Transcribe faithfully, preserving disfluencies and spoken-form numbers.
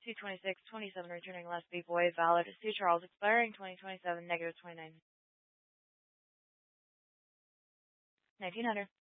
C twenty-six twenty-seven, returning less B boy, valid. C Charles, expiring twenty twenty-seven, negative twenty-nine. nineteen hundred.